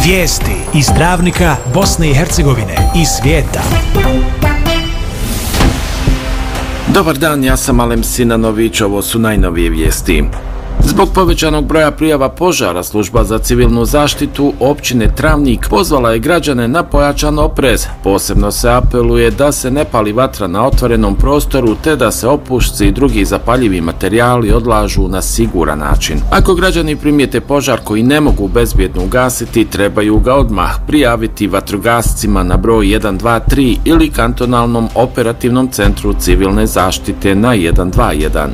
Vijesti iz Travnika, Bosne i Hercegovine i svijeta. Dobar dan, ja sam Alem Sinanović, ovo su najnovije vijesti. Zbog povećanog broja prijava požara, služba za civilnu zaštitu općine Travnik pozvala je građane na pojačan oprez. Posebno se apeluje da se ne pali vatra na otvorenom prostoru te da se opušci i drugi zapaljivi materijali odlažu na siguran način. Ako građani primijete požar koji ne mogu bezbjedno ugasiti, trebaju ga odmah prijaviti vatrogascima na broj 123 ili kantonalnom operativnom centru civilne zaštite na 121.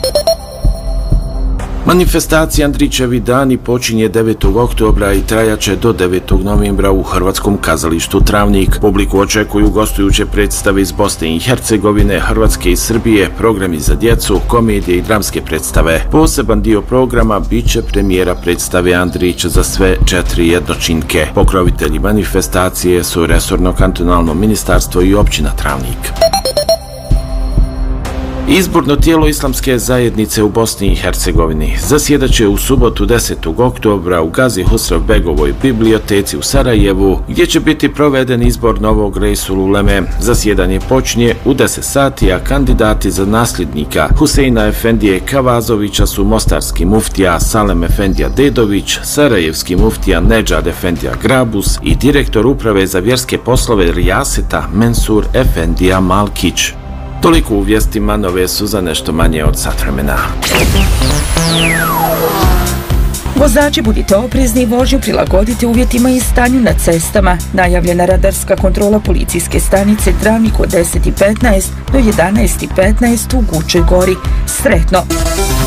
Manifestacija Andrićevi dani počinje 9. oktobra i trajaće do 9. novembra u Hrvatskom kazalištu Travnik. Publiku očekuju gostujuće predstave iz Bosne i Hercegovine, Hrvatske i Srbije, programi za djecu, komedije i dramske predstave. Poseban dio programa bit će premijera predstave Andrić za sve 4 jednočinke. Pokrovitelji manifestacije su resorno kantonalno ministarstvo i općina Travnik. Izborno tijelo Islamske zajednice u Bosni i Hercegovini zasjedaće u subotu 10. oktobra u Gazi Husrevbegovoj biblioteci u Sarajevu, gdje će biti proveden izbor novog Reisul Uleme. Zasjedanje počinje u 10 sati, a kandidati za nasljednika Huseina Efendije Kavazovića su mostarski muftija Salem Efendija Dedović, sarajevski muftija Nedžad Efendija Grabus i direktor uprave za vjerske poslove Rijaseta Mensur Efendija Malkić. Toliko u vijestima, nove su za nešto manje od sat vremena. Vozači, budite oprezni i vožnju prilagodite uvjetima i stanju na cestama. Najavljena radarska kontrola policijske stanice Travnik od 10:15 do 11:15 u Gučoj Gori. Sretno!